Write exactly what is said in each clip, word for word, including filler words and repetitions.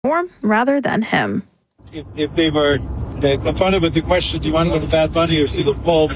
more rather than him. If, if they were uh, confronted with the question, do you want to go to Bad Bunny or see the Pope?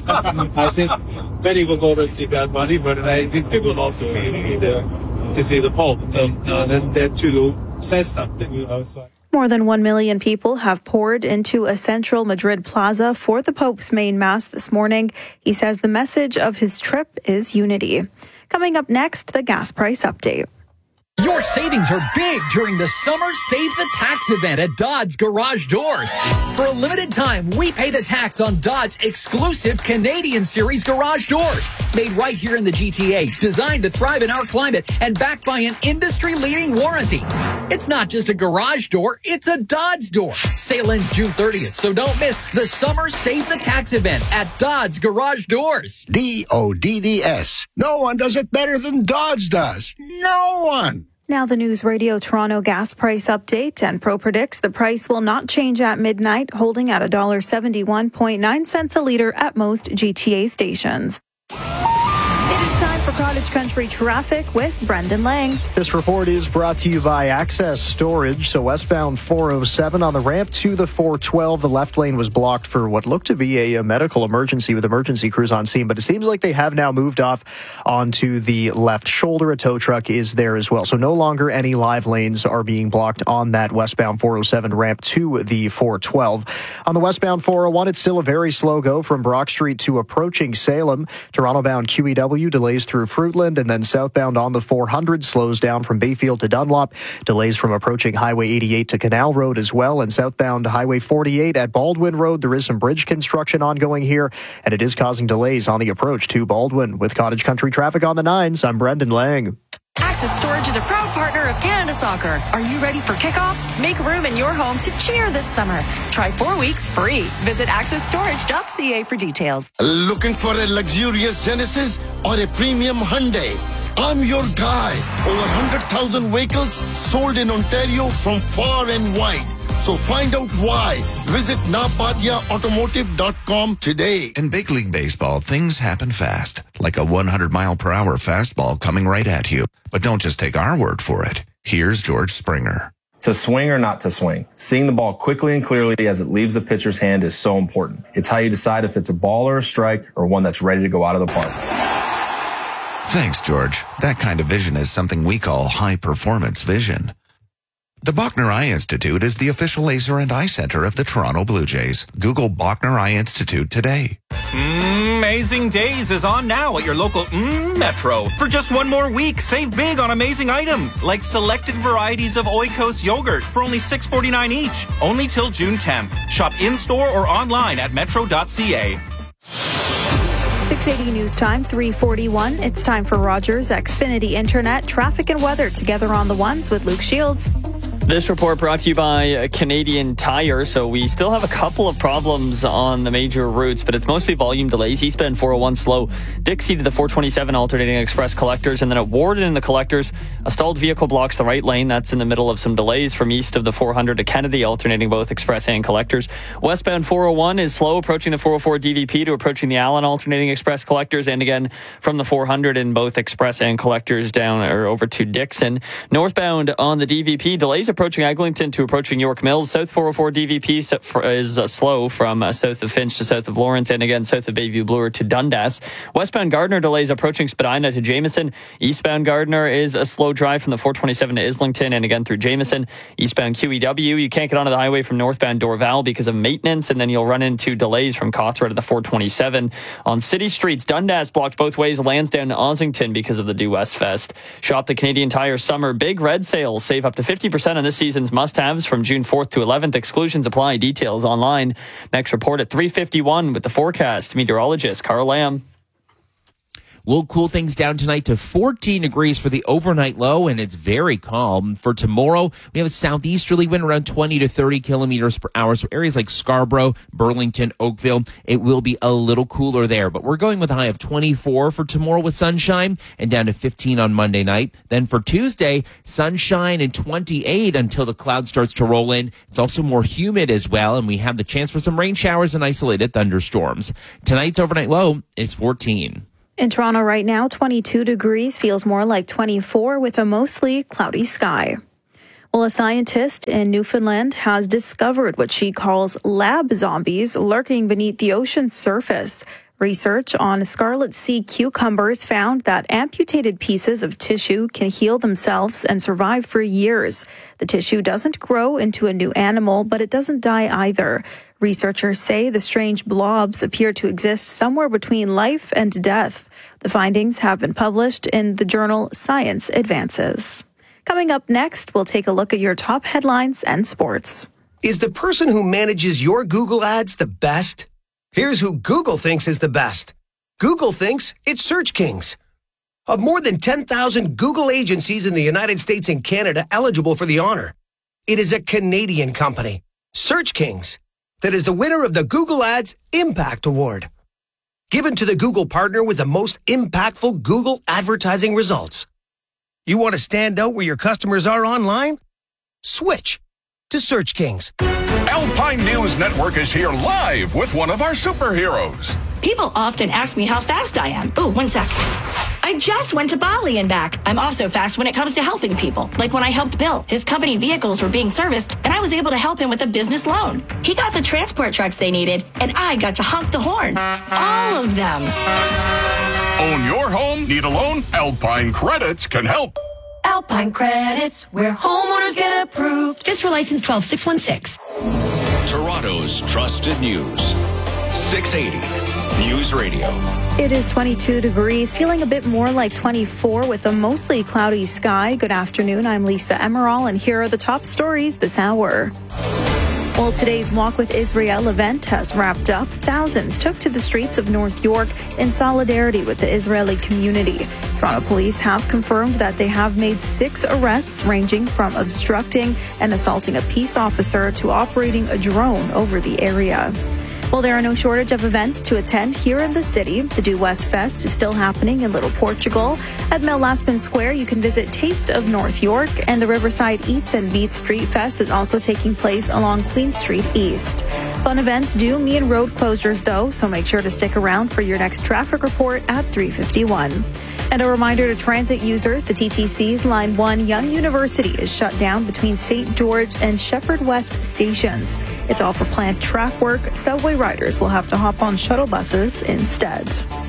I think many will go to see Bad Bunny, but I think they will also be either to see the Pope. And uh, then that too says something, you know. So. More than one million people have poured into a central Madrid plaza for the Pope's main mass this morning. He says the message of his trip is unity. Coming up next, the gas price update. Your savings are big during the Summer Save the Tax event at Dodds Garage Doors. For a limited time, we pay the tax on Dodds' exclusive Canadian Series garage doors. Made right here in the G T A, designed to thrive in our climate, and backed by an industry-leading warranty. It's not just a garage door, it's a Dodds door. Sale ends June thirtieth, so don't miss the Summer Save the Tax event at Dodds Garage Doors. D O D D S. No one does it better than Dodds does. No one. Now the News Radio Toronto gas price update. Enpro predicts the price will not change at midnight, holding at one dollar seventy-one point nine cents a litre at most G T A stations. It is time for Cottage Country traffic with Brendan Lang. This report is brought to you by Access Storage. So westbound four oh seven on the ramp to the four twelve, the left lane was blocked for what looked to be a, a medical emergency with emergency crews on scene, but it seems like they have now moved off onto the left shoulder. A tow truck is there as well. So no longer any live lanes are being blocked on that westbound four oh seven ramp to the four twelve. On the westbound four oh one, it's still a very slow go from Brock Street to approaching Salem. Toronto-bound Q E W delays through Fruitland, and then southbound on the four hundred slows down from Bayfield to Dunlop. Delays from approaching Highway eighty-eight to Canal Road as well, and southbound Highway forty-eight at Baldwin Road. There is some bridge construction ongoing here, and it is causing delays on the approach to Baldwin. With Cottage Country traffic on the nines, I'm Brendan Lang. Access Storage is a proud partner of Canada Soccer. Are you ready for kickoff? Make room in your home to cheer this summer. Try four weeks free. Visit access storage dot c a for details. Looking for a luxurious Genesis or a premium Hyundai? I'm your guy. Over one hundred thousand vehicles sold in Ontario from far and wide. So find out why. Visit napadia automotive dot com today. In big league baseball, things happen fast, like a one hundred mile per hour fastball coming right at you. But don't just take our word for it. Here's George Springer. To swing or not to swing, seeing the ball quickly and clearly as it leaves the pitcher's hand is so important. It's how you decide if it's a ball or a strike or one that's ready to go out of the park. Thanks, George. That kind of vision is something we call high-performance vision. The Bachner Eye Institute is the official laser and eye center of the Toronto Blue Jays. Google Bachner Eye Institute today. Amazing Days is on now at your local mm, Metro. For just one more week, save big on amazing items like selected varieties of Oikos yogurt for only six forty-nine each. Only till June tenth. Shop in-store or online at metro dot c a. six eighty News Time, three forty-one. It's time for Rogers Xfinity Internet, traffic and weather together on the ones with Luke Shields. This report brought to you by Canadian Tire. So we still have a couple of problems on the major routes, but it's mostly volume delays. Eastbound four oh one slow. Dixie to the four twenty-seven alternating express collectors. And then at Warden in the collectors, a stalled vehicle blocks the right lane. That's in the middle of some delays from east of the four hundred to Kennedy, alternating both express and collectors. Westbound four oh one is slow, approaching the four oh four D V P to approaching the Allen, alternating express collectors. And again, from the four hundred in both express and collectors down or over to Dixon. Northbound on the D V P, delays approaching Eglinton to approaching York Mills. South four oh four D V P is uh, slow from uh, south of Finch to south of Lawrence, and again south of Bayview Bloor to Dundas. Westbound Gardner delays approaching Spadina to Jameson. Eastbound Gardner is a slow drive from the four twenty-seven to Islington and again through Jameson. Eastbound Q E W, you can't get onto the highway from northbound Dorval because of maintenance, and then you'll run into delays from Cawthra to the four twenty-seven. On city streets, Dundas blocked both ways, Lansdowne to Ossington because of the Due West Fest. Shop the Canadian Tire Summer Big Red Sales. Save up to fifty percent on this season's must-haves from June fourth to eleventh. Exclusions apply. Details online. Next report at three fifty-one with the forecast. Meteorologist Carl Lamb. We'll cool things down tonight to fourteen degrees for the overnight low, and it's very calm. For tomorrow, we have a southeasterly wind around twenty to thirty kilometers per hour. So areas like Scarborough, Burlington, Oakville, it will be a little cooler there. But we're going with a high of twenty-four for tomorrow with sunshine and down to fifteen on Monday night. Then for Tuesday, sunshine and twenty-eight until the cloud starts to roll in. It's also more humid as well, and we have the chance for some rain showers and isolated thunderstorms. Tonight's overnight low is fourteen. In Toronto right now, twenty-two degrees, feels more like twenty-four with a mostly cloudy sky. Well, a scientist in Newfoundland has discovered what she calls lab zombies lurking beneath the ocean's surface. Research on scarlet sea cucumbers found that amputated pieces of tissue can heal themselves and survive for years. The tissue doesn't grow into a new animal, but it doesn't die either. Researchers say the strange blobs appear to exist somewhere between life and death. The findings have been published in the journal Science Advances. Coming up next, we'll take a look at your top headlines and sports. Is the person who manages your Google ads the best? Here's who Google thinks is the best. Google thinks it's Search Kings. Of more than ten thousand Google agencies in the United States and Canada eligible for the honor, it is a Canadian company, Search Kings, that is the winner of the Google Ads Impact Award, given to the Google partner with the most impactful Google advertising results. You want to stand out where your customers are online? Switch to Search Kings. Alpine News Network is here live with one of our superheroes. People often ask me how fast I am. Oh, one sec. I just went to Bali and back. I'm also fast when it comes to helping people. Like when I helped Bill. His company vehicles were being serviced, and I was able to help him with a business loan. He got the transport trucks they needed, and I got to honk the horn. All of them. Own your home? Need a loan? Alpine Credits can help. Alpine Credits, where homeowners get approved. Just for license twelve six one six. Toronto's trusted news. six eighty News Radio. It is twenty-two degrees, feeling a bit more like twenty-four with a mostly cloudy sky. Good afternoon, I'm Lisa Emerald, and here are the top stories this hour. Well, today's Walk with Israel event has wrapped up. Thousands took to the streets of North York in solidarity with the Israeli community. Toronto police have confirmed that they have made six arrests, ranging from obstructing and assaulting a peace officer to operating a drone over the area. Well, there are no shortage of events to attend here in the city. The Due West Fest is still happening in Little Portugal. At Mel Lastman Square, you can visit Taste of North York, and the Riverside Eats and Beats Street Fest is also taking place along Queen Street East. Fun events do mean road closures, though, so make sure to stick around for your next traffic report at three fifty-one. And a reminder to transit users, the T T C's Line one Young University is shut down between Saint George and Shepherd West stations. It's all for planned track work. Subway riders will have to hop on shuttle buses instead.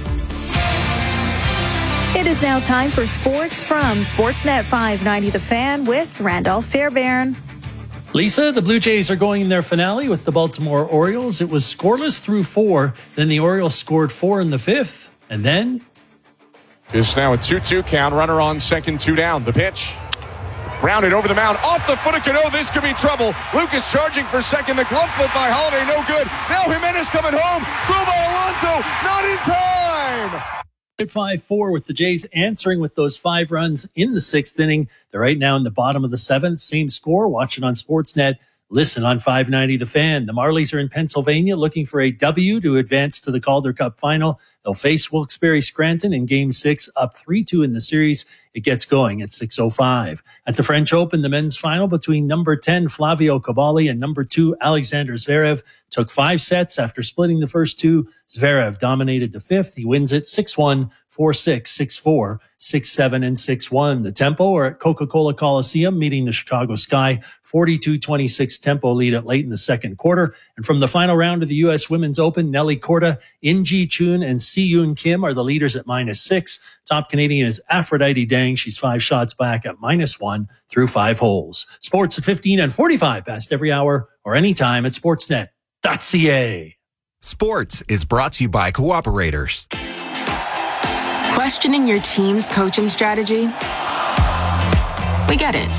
It is now time for sports from Sportsnet five ninety The Fan with Randolph Fairbairn. Lisa, the Blue Jays are going in their finale with the Baltimore Orioles. It was scoreless through four. Then the Orioles scored four in the fifth. And then it's now a two two count. Runner on second, two down. The pitch. Rounded over the mound. Off the foot of Cano. This could be trouble. Lucas charging for second. The glove flip by Holiday. No good. Now Jimenez coming home. Throw by Alonso. Not in time. At five four with the Jays answering with those five runs in the sixth inning. They're right now in the bottom of the seventh. Same score. Watch it on Sportsnet. Listen on five ninety The Fan. The Marlies are in Pennsylvania looking for a W to advance to the Calder Cup final. They'll face Wilkes-Barre Scranton in Game six, up three two in the series. It gets going at six oh five. At the French Open, the men's final between number ten Flavio Cavalli and number two Alexander Zverev took five sets. After splitting the first two, Zverev dominated the fifth. He wins it six one, four six, six four, six seven, and six one. The Tempo are at Coca-Cola Coliseum meeting the Chicago Sky. forty-two twenty-six Tempo lead at late in the second quarter. And from the final round of the U S Women's Open, Nelly Korda, In-Ji Chun, and Si-Yoon Kim are the leaders at minus six. Top Canadian is Aphrodite Dang. She's five shots back at minus one through five holes. Sports at fifteen and forty-five past every hour or anytime at sportsnet dot c a. Sports is brought to you by Cooperators. Questioning your team's coaching strategy? We get it.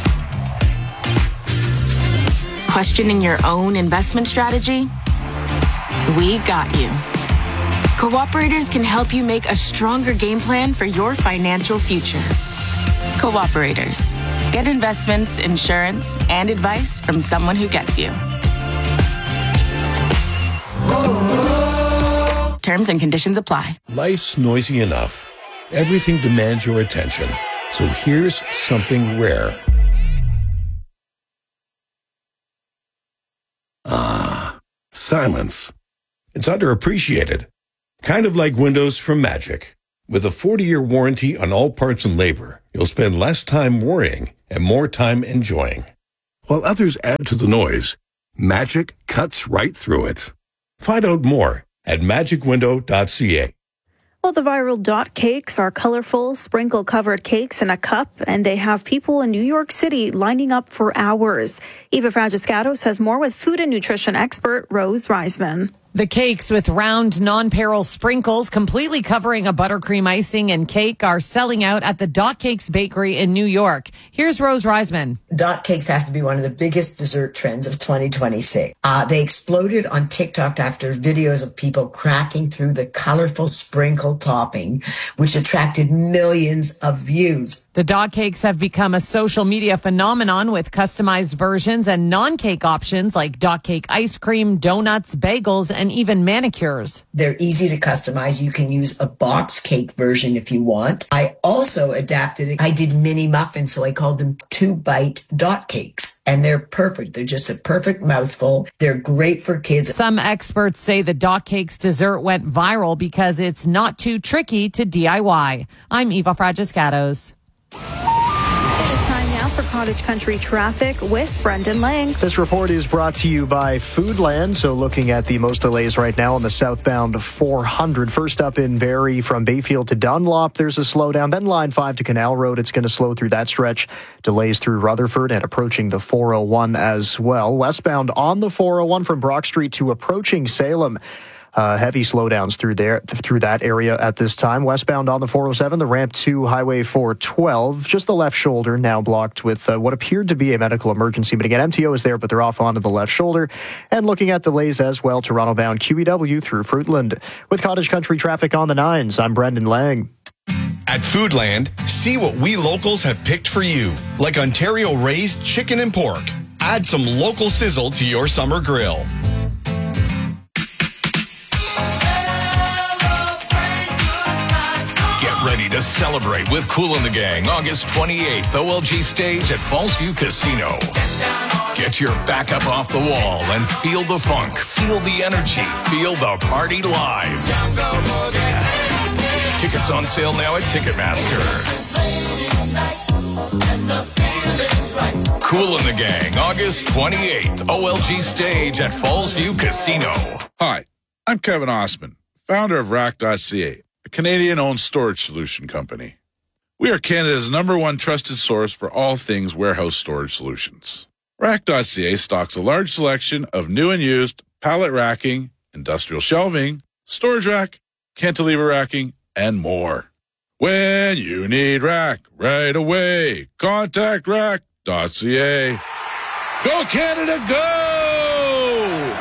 Questioning your own investment strategy? We got you. Cooperators can help you make a stronger game plan for your financial future. Cooperators. Get investments, insurance, and advice from someone who gets you. Terms and conditions apply. Life's noisy enough. Everything demands your attention. So here's something rare. Ah, silence. It's underappreciated. Kind of like windows from Magic. With a forty-year warranty on all parts and labor, you'll spend less time worrying and more time enjoying. while others add to the noise, Magic cuts right through it. Find out more at magic window dot c a. Well, the viral dot cakes are colorful, sprinkle-covered cakes in a cup, and they have people in New York City lining up for hours. Eva Fragiscatos has more with food and nutrition expert Rose Reisman. The cakes with round, non-peril sprinkles completely covering a buttercream icing and cake are selling out at the Dot Cakes Bakery in New York. Here's Rose Reisman. Dot cakes have to be one of the biggest dessert trends of twenty twenty-six. Uh, they exploded on TikTok after videos of people cracking through the colorful sprinkle topping, which attracted millions of views. The dot cakes have become a social media phenomenon with customized versions and non-cake options like dot cake ice cream, donuts, bagels, and even manicures. They're easy to customize. You can use a box cake version if you want. I also adapted it. I did mini muffins, so I called them two-bite dot cakes. And they're perfect. They're just a perfect mouthful. They're great for kids. Some experts say the dot cakes dessert went viral because it's not too tricky to D I Y. I'm Eva Fragiscatos. It is time now for Cottage Country traffic with Brendan Lang. This report is brought to you by Foodland. So looking at the most delays right now on the southbound four hundred. First up in Barrie from Bayfield to Dunlop, there's a slowdown. Then line five to Canal Road. It's going to slow through that stretch. Delays through Rutherford and approaching the four oh one as well. Westbound on the four oh one from Brock Street to approaching Salem. Uh, heavy slowdowns through there, through that area at this time. Westbound on the four oh seven, the ramp to Highway four twelve, just the left shoulder now blocked with uh, what appeared to be a medical emergency. But again, M T O is there, but they're off onto the left shoulder. And looking at delays as well, Toronto-bound Q E W through Fruitland. With Cottage Country traffic on the nines, I'm Brendan Lang. At Foodland, see what we locals have picked for you, like Ontario-raised chicken and pork. Add some local sizzle to your summer grill. Ready to celebrate with Kool and the Gang August twenty-eighth, O L G stage at Falls View Casino. Get your back up off the wall and feel the funk, feel the energy, feel the party live. Tickets on sale now at Ticketmaster. Kool and the Gang August twenty-eighth, O L G stage at Falls View Casino. Hi, I'm Kevin Osman, founder of Rack dot C A. A Canadian-owned storage solution company. We are Canada's number one trusted source for all things warehouse storage solutions. Rack dot C A stocks a large selection of new and used pallet racking, industrial shelving, storage rack, cantilever racking, and more. When you need rack right away, contact Rack dot C A. Go Canada, go!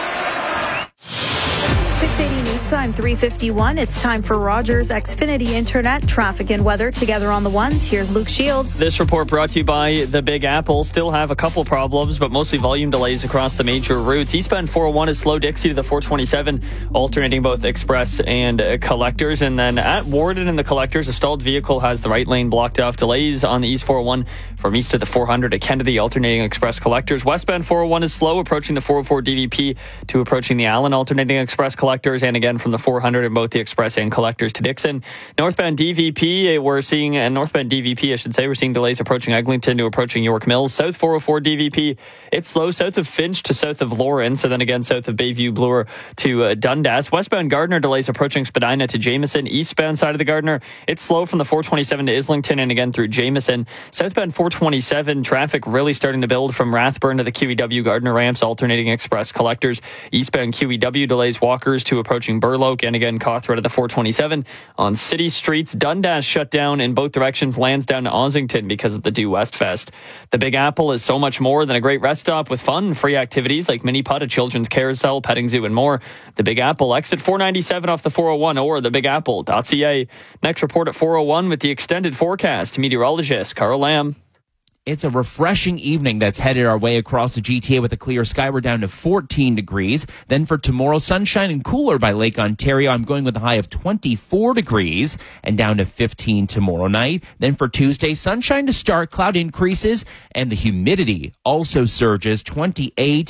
six eighty News Time, three fifty-one. It's time for Rogers Xfinity Internet traffic and weather together on the ones. Here's Luke Shields. This report brought to you by the Big Apple. Still have a couple problems, but mostly volume delays across the major routes. Eastbound four oh one is slow Dixie to the four twenty-seven, alternating both express and uh, collectors. And then at Warden and the collectors, a stalled vehicle has the right lane blocked off. Delays on the East four oh one from east to the four hundred at Kennedy, alternating express collectors. Westbound four oh one is slow, approaching the four oh four D V P to approaching the Allen, alternating express collectors. And again from the four hundred in both the express and collectors to Dixon. Northbound D V P, we're seeing, and northbound D V P, I should say, we're seeing delays approaching Eglinton to approaching York Mills. South four oh four D V P, it's slow south of Finch to south of Lawrence, and then again south of Bayview Bloor to uh, Dundas. Westbound Gardner delays approaching Spadina to Jameson. Eastbound side of the Gardner, it's slow from the four twenty-seven to Islington and again through Jameson. Southbound four twenty-seven, traffic really starting to build from Rathburn to the Q E W Gardner ramps, alternating express collectors. Eastbound Q E W delays Walkers to approaching Burloak, and again Cawthra to the four twenty-seven. On city streets, Dundas shut down in both directions, Lansdowne to Ossington because of the Due West Fest. The Big Apple is so much more than a great rest stop with fun, free activities like mini putt, a children's carousel, petting zoo, and more. The Big Apple, exit four ninety-seven off the four oh one or the big apple dot c a. Next report at four oh one with the extended forecast. Meteorologist Carl Lamb. It's a refreshing evening that's headed our way across the G T A with a clear sky. We're down to fourteen degrees. Then for tomorrow, sunshine and cooler by Lake Ontario. I'm going with a high of twenty-four degrees and down to fifteen tomorrow night. Then for Tuesday, sunshine to start, cloud increases, and the humidity also surges, twenty-eight.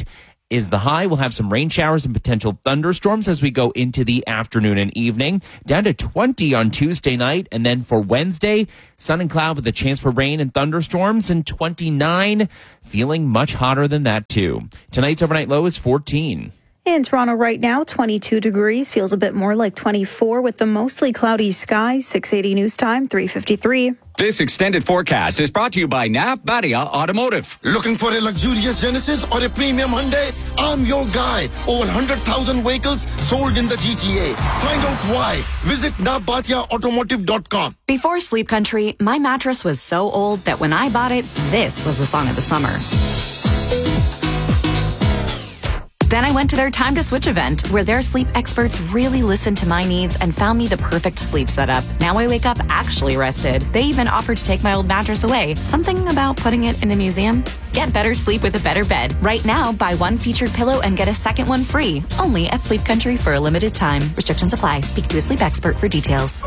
is the high. We'll have some rain showers and potential thunderstorms as we go into the afternoon and evening. Down to twenty on Tuesday night. And then for Wednesday, sun and cloud with a chance for rain and thunderstorms, and twenty-nine, feeling much hotter than that too. Tonight's overnight low is fourteen. In Toronto right now, twenty-two degrees, feels a bit more like twenty-four with the mostly cloudy skies. six eighty news time, three fifty-three. This extended forecast is brought to you by Nav Badia Automotive. Looking for a luxurious Genesis or a premium Hyundai? I'm your guy. Over one hundred thousand vehicles sold in the G T A. Find out why. Visit nav badia automotive dot com. Before Sleep Country, my mattress was so old that when I bought it, this was the song of the summer. Then I went to their Time to Switch event, where their sleep experts really listened to my needs and found me the perfect sleep setup. Now I wake up actually rested. They even offered to take my old mattress away. Something about putting it in a museum? Get better sleep with a better bed. Right now, buy one featured pillow and get a second one free. Only at Sleep Country for a limited time. Restrictions apply. Speak to a sleep expert for details.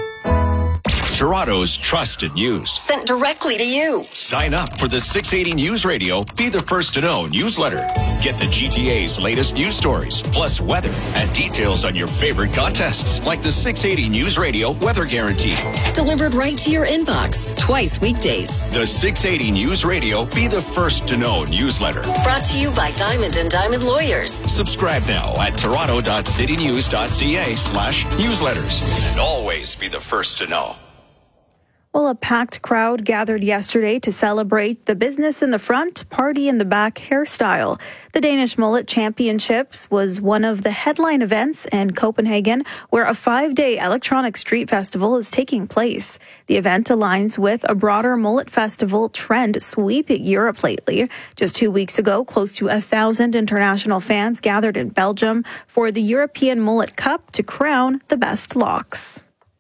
Toronto's trusted news. Sent directly to you. Sign up for the six eighty News Radio Be the First to Know newsletter. Get the G T A's latest news stories, plus weather and details on your favorite contests, like the six eighty News Radio Weather Guarantee. Delivered right to your inbox, twice weekdays. The six eighty News Radio Be the First to Know newsletter. Brought to you by Diamond and Diamond Lawyers. Subscribe now at toronto dot city news dot c a slash newsletters. And always be the first to know. Well, a packed crowd gathered yesterday to celebrate the business in the front, party in the back hairstyle. The Danish Mullet Championships was one of the headline events in Copenhagen, where a five-day electronic street festival is taking place. The event aligns with a broader mullet festival trend sweeping Europe lately. Just two weeks ago, close to a thousand international fans gathered in Belgium for the European Mullet Cup to crown the best locks.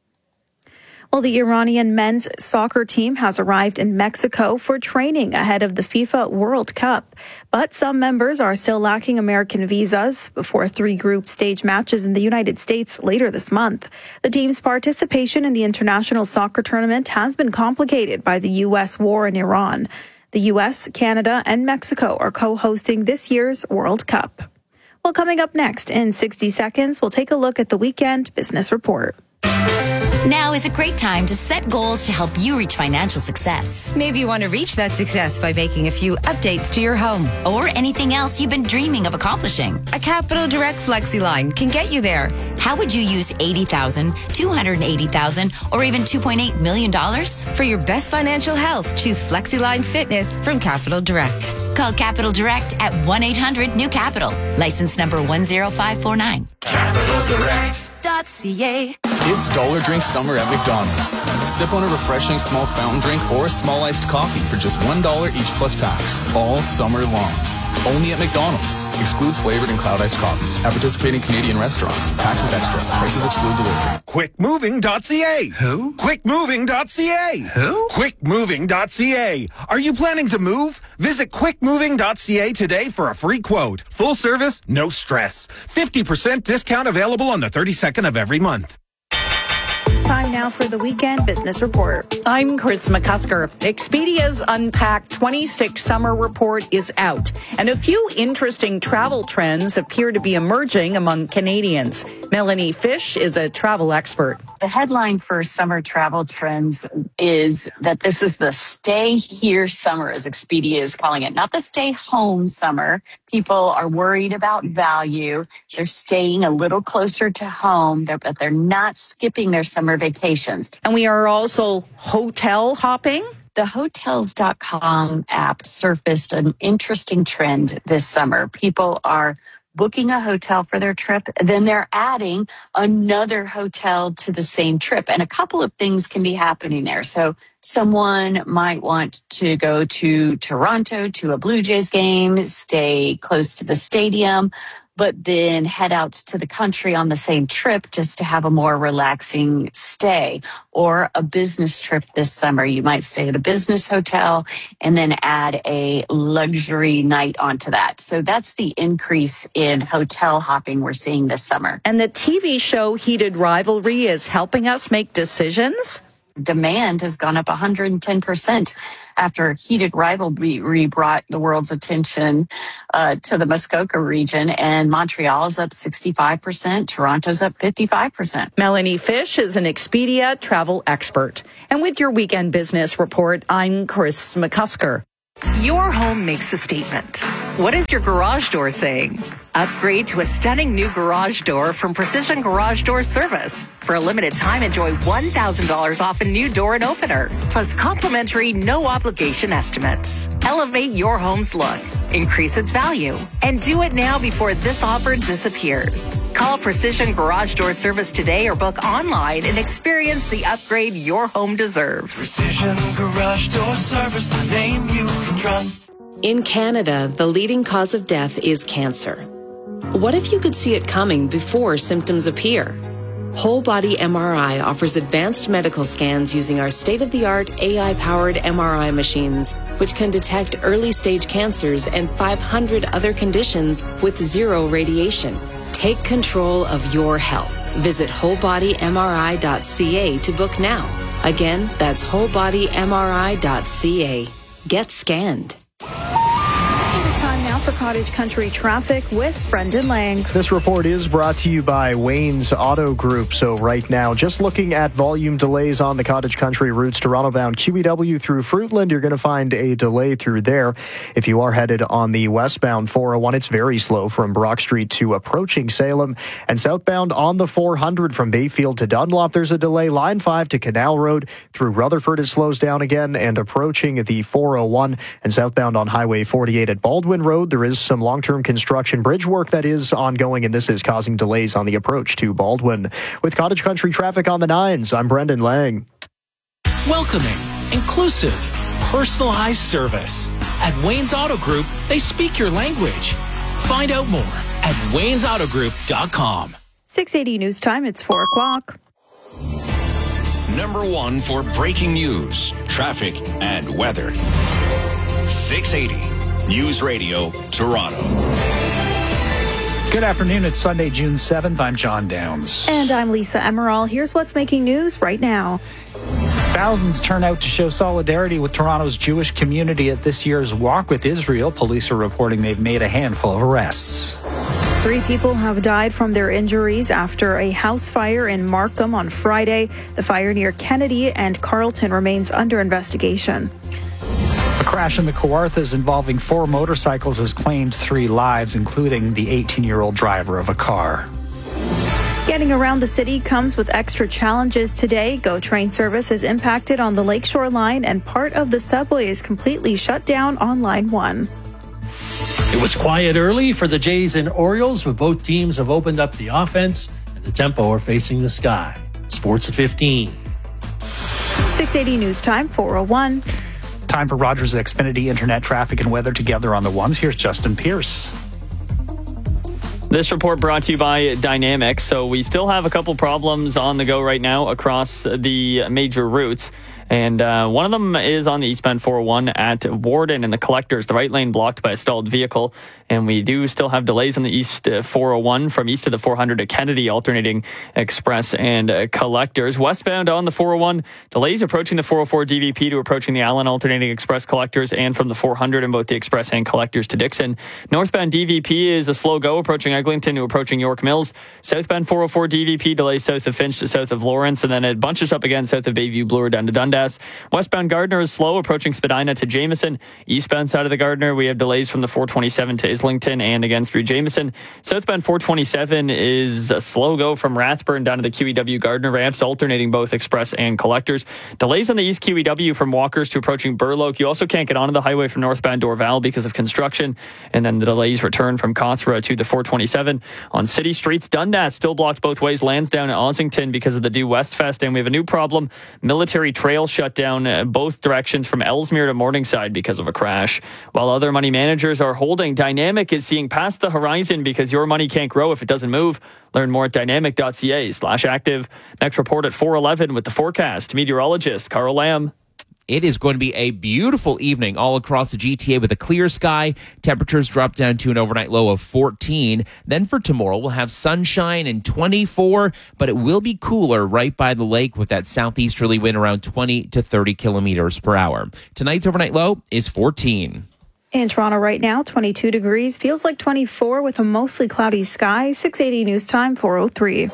Well, the Iranian men's soccer team has arrived in Mexico for training ahead of the FIFA World Cup. But some members are still lacking American visas before three group stage matches in the United States later this month. The team's participation in the international soccer tournament has been complicated by the U S war in Iran. The U S, Canada, and Mexico are co-hosting this year's World Cup. Well, coming up next in sixty seconds, we'll take a look at the weekend business report. Now is a great time to set goals to help you reach financial success. Maybe you want to reach that success by making a few updates to your home. Or anything else you've been dreaming of accomplishing. A Capital Direct FlexiLine can get you there. How would you use eighty thousand dollars, two hundred eighty thousand dollars, or even two point eight million dollars? For your best financial health, choose FlexiLine Fitness from Capital Direct. Call Capital Direct at one eight hundred new capital. License number one zero five four nine. Capital Direct. .ca. It's Dollar Drink Summer at McDonald's. Sip on a refreshing small fountain drink or a small iced coffee for just one dollar each plus tax, all summer long. Only at McDonald's. Excludes flavored and cloud iced coffees. At participating Canadian restaurants. Taxes extra. Prices exclude delivery. quick moving dot c a. Who? quick moving dot c a. Who? quick moving dot c a. Are you planning to move? Visit quick moving dot c a today for a free quote. Full service, no stress. fifty percent discount available on the thirty-second of every month. Time now for the weekend business report. I'm Chris McCusker. Expedia's Unpacked twenty-six summer report is out, and a few interesting travel trends appear to be emerging among Canadians. Melanie Fish is a travel expert. The headline for summer travel trends is that this is the stay here summer, as Expedia is calling it, not the stay home summer. People are worried about value. They're staying a little closer to home, but they're not skipping their summer vacations. And we are also hotel hopping. The Hotels dot com app surfaced an interesting trend this summer. People are booking a hotel for their trip, then they're adding another hotel to the same trip. And a couple of things can be happening there. So someone might want to go to Toronto to a Blue Jays game, stay close to the stadium, but then head out to the country on the same trip just to have a more relaxing stay. Or a business trip this summer. You might stay at a business hotel and then add a luxury night onto that. So that's the increase in hotel hopping we're seeing this summer. And the T V show Heated Rivalry is helping us make decisions? demand has gone up one hundred ten percent after a heated rivalry brought the world's attention uh, to the Muskoka region. And Montreal is up sixty-five percent. Toronto's up fifty-five percent. Melanie Fish is an Expedia travel expert. And with your weekend business report, I'm Chris McCusker. Your home makes a statement. What is your garage door saying? Upgrade to a stunning new garage door from Precision Garage Door Service. For a limited time, enjoy one thousand dollars off a new door and opener, plus complimentary no-obligation estimates. Elevate your home's look, increase its value, and do it now before this offer disappears. Call Precision Garage Door Service today or book online and experience the upgrade your home deserves. Precision Garage Door Service, the name you can trust. In Canada, the leading cause of death is cancer. What if you could see it coming before symptoms appear? Whole Body M R I offers advanced medical scans using our state-of-the-art A I-powered M R I machines, which can detect early-stage cancers and five hundred other conditions with zero radiation. Take control of your health. Visit whole body M R I dot C A to book now. Again, that's whole body M R I dot C A. Get scanned. Time now for Cottage Country traffic with Brendan Lang. This report is brought to you by Wayne's Auto Group. So right now, just looking at volume delays on the Cottage Country routes, Toronto-bound Q E W through Fruitland, you're going to find a delay through there. If you are headed on the westbound four oh one, it's very slow from Brock Street to approaching Salem. And southbound on the four hundred from Bayfield to Dunlop, there's a delay. Line five to Canal Road through Rutherford, it slows down again and approaching the four oh one. And southbound on Highway forty-eight at Baldwin Road, there is some long-term construction bridge work that is ongoing, and this is causing delays on the approach to Baldwin. With Cottage Country traffic on the nines, I'm Brendan Lang. Welcoming, inclusive, personalized service. At Wayne's Auto Group, they speak your language. Find out more at waynes auto group dot com. six eighty News Time, it's four o'clock. Number one for breaking news, traffic, and weather. six eighty News Radio, Toronto. Good afternoon. It's Sunday, June seventh. I'm John Downs. And I'm Lisa Emerald. Here's what's making news right now. Thousands turn out to show solidarity with Toronto's Jewish community at this year's Walk with Israel. Police are reporting they've made a handful of arrests. Three people have died from their injuries after a house fire in Markham on Friday. The fire near Kennedy and Carlton remains under investigation. A crash in the Kawarthas involving four motorcycles has claimed three lives, including the eighteen-year-old driver of a car. Getting around the city comes with extra challenges today. GO train service is impacted on the Lakeshore line, and part of the subway is completely shut down on Line one. It was quiet early for the Jays and Orioles, but both teams have opened up the offense, and the tempo are facing the sky. Sports at fifteen. six eighty News Time, four oh one. Time for Rogers Xfinity Internet traffic and weather together on the ones. Here's Justin Pierce. This report brought to you by Dynamic. So we still have a couple problems on the go right now across the major routes. And uh, one of them is on the eastbound four oh one at Warden and the Collectors. The right lane blocked by a stalled vehicle. And we do still have delays on the east uh, four oh one from east of the four hundred to Kennedy, alternating Express and uh, Collectors. Westbound on the four oh one, delays approaching the four oh four D V P to approaching the Allen, alternating Express, Collectors, and from the four hundred in both the Express and Collectors to Dixon. Northbound D V P is a slow go approaching Eglinton to approaching York Mills. Southbound four oh four D V P delays south of Finch to south of Lawrence, and then it bunches up again south of Bayview Bloor down to Dundas. Westbound Gardner is slow approaching Spadina to Jameson. Eastbound side of the Gardner, we have delays from the four twenty-seven to Islington and again through Jameson. Southbound four twenty-seven is a slow go from Rathburn down to the Q E W Gardner ramps, alternating both Express and Collectors. Delays on the East Q E W from Walkers to approaching Burloak. You also can't get onto the highway from northbound Dorval because of construction. And then the delays return from Cawthra to the four twenty-seven. On city streets, Dundas still blocked both ways. Lansdowne and Ossington because of the Due West Fest. And we have a new problem. Military Trail shut down both directions from Ellesmere to Morningside because of a crash. While other money managers are holding, Dynamic is seeing past the horizon because your money can't grow if it doesn't move. Learn more at dynamic.ca slash active. Next report at four eleven with the forecast. Meteorologist Carl Lamb. It is going to be a beautiful evening all across the G T A with a clear sky. Temperatures drop down to an overnight low of fourteen. Then for tomorrow, we'll have sunshine and twenty-four, but it will be cooler right by the lake with that southeasterly wind around twenty to thirty kilometers per hour. Tonight's overnight low is fourteen. In Toronto right now, twenty-two degrees, feels like twenty-four with a mostly cloudy sky. six eighty News Time, four oh three.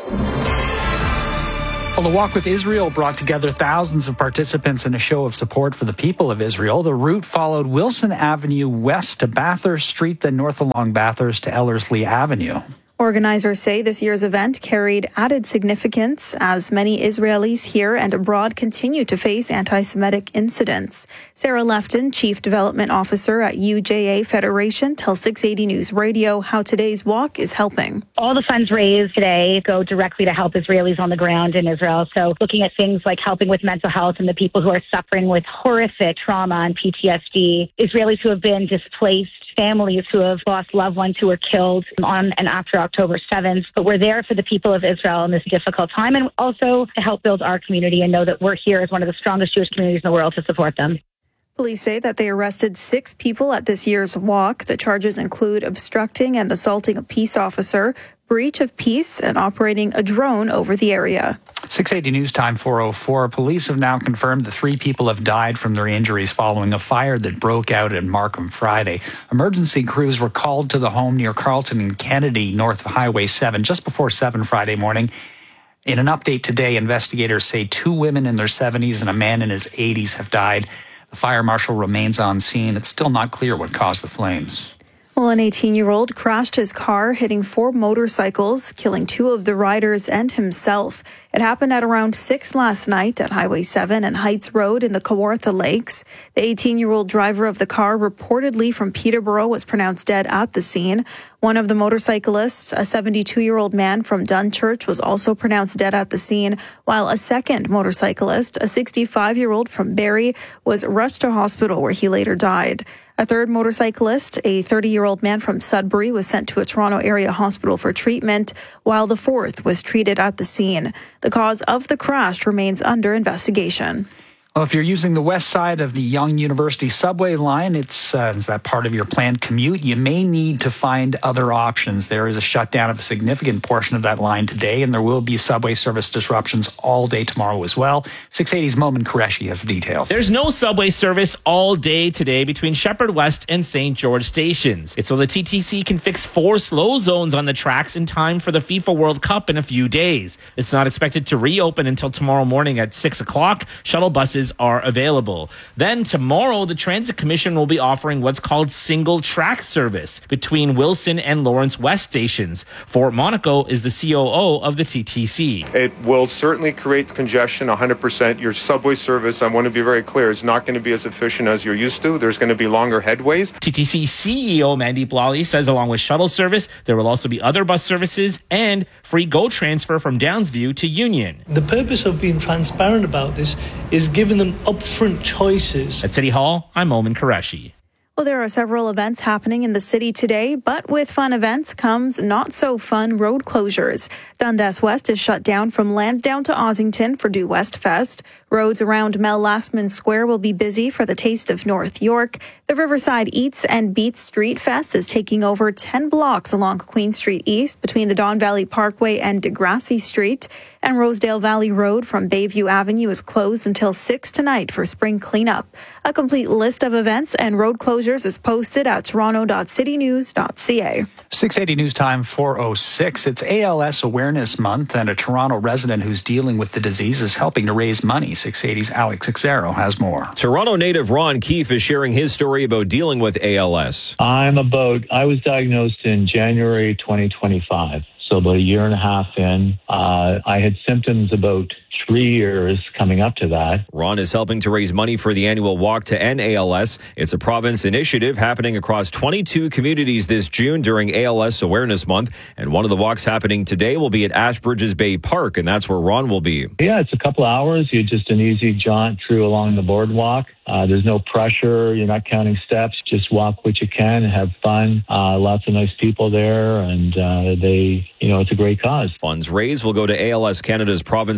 Well, the Walk with Israel brought together thousands of participants in a show of support for the people of Israel. The route followed Wilson Avenue west to Bathurst Street, then north along Bathurst to Ellerslie Avenue. Organizers say this year's event carried added significance as many Israelis here and abroad continue to face anti-Semitic incidents. Sarah Lefton, Chief Development Officer at U J A Federation, tells six eighty News Radio how today's walk is helping. All the funds raised today go directly to help Israelis on the ground in Israel. So looking at things like helping with mental health and the people who are suffering with horrific trauma and P T S D, Israelis who have been displaced, families who have lost loved ones who were killed on and after October seventh. But we're there for the people of Israel in this difficult time and also to help build our community and know that we're here as one of the strongest Jewish communities in the world to support them. Police say that they arrested six people at this year's walk. The charges include obstructing and assaulting a peace officer, breach of peace, and operating a drone over the area. six eighty News Time, four oh four. Police have now confirmed that three people have died from their injuries following a fire that broke out in Markham Friday. Emergency crews were called to the home near Carlton and Kennedy, north of Highway seven, just before seven Friday morning. In an update today, investigators say two women in their seventies and a man in his eighties have died. The fire marshal remains on scene. It's still not clear what caused the flames. Well, an eighteen-year-old crashed his car, hitting four motorcycles, killing two of the riders and himself. It happened at around six last night at Highway seven and Heights Road in the Kawartha Lakes. The eighteen-year-old driver of the car, reportedly from Peterborough, was pronounced dead at the scene. One of the motorcyclists, a seventy-two-year-old man from Dunchurch, was also pronounced dead at the scene, while a second motorcyclist, a sixty-five-year-old from Barrie, was rushed to hospital where he later died. A third motorcyclist, a thirty-year-old man from Sudbury, was sent to a Toronto area hospital for treatment, while the fourth was treated at the scene. The cause of the crash remains under investigation. Well, if you're using the west side of the Yonge University subway line, it's, uh, it's that part of your planned commute. You may need to find other options. There is a shutdown of a significant portion of that line today, and there will be subway service disruptions all day tomorrow as well. six eighty's Momin Qureshi has the details. There's no subway service all day today between Shepherd West and Saint George stations. It's so the T T C can fix four slow zones on the tracks in time for the FIFA World Cup in a few days. It's not expected to reopen until tomorrow morning at six o'clock. Shuttle buses are available. Then tomorrow, the Transit Commission will be offering what's called single track service between Wilson and Lawrence West stations. Fort Monaco is the C O O of the T T C. It will certainly create congestion one hundred percent. Your subway service, I want to be very clear, is not going to be as efficient as you're used to. There's going to be longer headways. T T C C E O Mandeep Lally says along with shuttle service, there will also be other bus services and free GO transfer from Downsview to Union. The purpose of being transparent about this is giving them upfront choices. At City Hall, I'm Momin Qureshi. Well, there are several events happening in the city today, but with fun events comes not so fun road closures. Dundas West is shut down from Lansdowne to Ossington for Due West Fest. Roads around Mel Lastman Square will be busy for the Taste of North York. The Riverside Eats and Beats Street Fest is taking over ten blocks along Queen Street East between the Don Valley Parkway and Degrassi Street. And Rosedale Valley Road from Bayview Avenue is closed until six tonight for spring cleanup. A complete list of events and road closures is posted at toronto dot city news dot c a. six eighty News Time, four oh six. It's A L S Awareness Month, and a Toronto resident who's dealing with the disease is helping to raise money. six eighty's Alex Xero has more. Toronto native Ron Keefe is sharing his story about dealing with A L S. I'm about, I was diagnosed in January twenty twenty-five. So about a year and a half in, uh, I had symptoms about three years coming up to that. Ron is helping to raise money for the annual Walk to End A L S. It's a province initiative happening across twenty-two communities this June during A L S Awareness Month. And one of the walks happening today will be at Ashbridges Bay Park, and that's where Ron will be. Yeah, it's a couple hours. You're just an easy jaunt through along the boardwalk. Uh, there's no pressure. You're not counting steps. Just walk what you can and have fun. Uh, lots of nice people there, and uh, they, you know, it's a great cause. Funds raised will go to A L S Canada's province-wide fund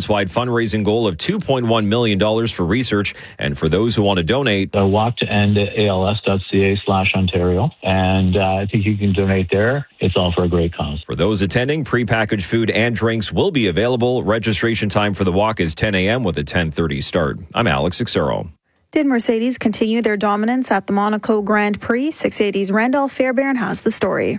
fundraising goal of two point one million dollars for research. And for those who want to donate, uh, walk to end A L S dot C A slash Ontario. And uh, I think you can donate there. It's all for a great cause. For those attending, prepackaged food and drinks will be available. Registration time for the walk is ten a.m. with a ten thirty start. I'm Alex Xero. Did Mercedes continue their dominance at the Monaco Grand Prix? six eighty's Randolph Fairbairn has the story.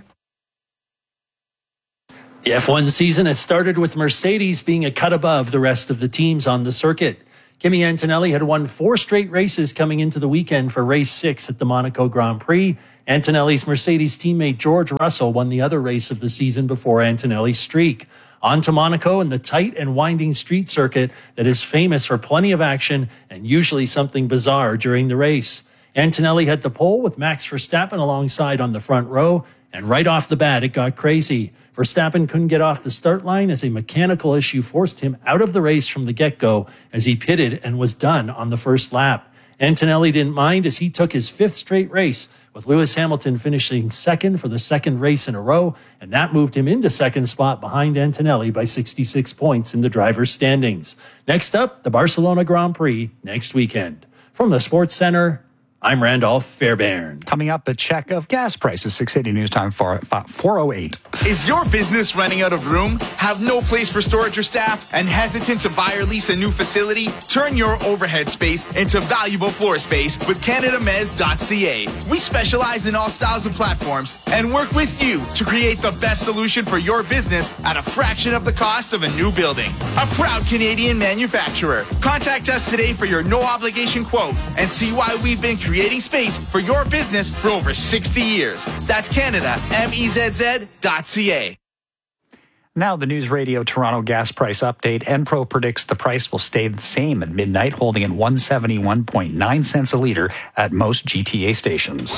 The F one season has started with Mercedes being a cut above the rest of the teams on the circuit. Kimi Antonelli had won four straight races coming into the weekend for race six at the Monaco Grand Prix. Antonelli's Mercedes teammate George Russell won the other race of the season before Antonelli's streak. On to Monaco and the tight and winding street circuit that is famous for plenty of action and usually something bizarre during the race. Antonelli had the pole with Max Verstappen alongside on the front row, and right off the bat, it got crazy. Verstappen couldn't get off the start line as a mechanical issue forced him out of the race from the get-go as he pitted and was done on the first lap. Antonelli didn't mind as he took his fifth straight race, with Lewis Hamilton finishing second for the second race in a row, and that moved him into second spot behind Antonelli by sixty-six points in the driver's standings. Next up, the Barcelona Grand Prix next weekend. From the Sports Center, I'm Randolph Fairbairn. Coming up, a check of gas prices, six eighty News Time, four oh eight. Is your business running out of room? Have no place for storage or staff? And hesitant to buy or lease a new facility? Turn your overhead space into valuable floor space with Canada Mez dot C A. We specialize in all styles and platforms and work with you to create the best solution for your business at a fraction of the cost of a new building. A proud Canadian manufacturer. Contact us today for your no-obligation quote and see why we've been creating space for your business for over sixty years. That's Canada M E Z Z dot C A. Now the News Radio Toronto gas price update. Enpro predicts the price will stay the same at midnight, holding at one hundred seventy-one point nine cents a litre at most G T A stations.